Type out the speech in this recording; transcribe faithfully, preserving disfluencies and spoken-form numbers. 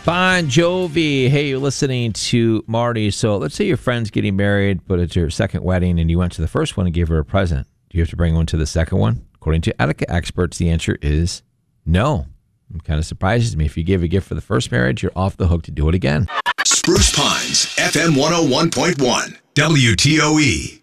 Bon Jovi. Hey, you're listening to Marty. So let's say your friend's getting married, but it's your second wedding, and you went to the first one and gave her a present. Do you have to bring one to the second one? According to etiquette experts, the answer is no. It kind of surprises me. If you gave a gift for the first marriage, you're off the hook to do it again. Spruce Pines, F M one oh one point one, W T O E.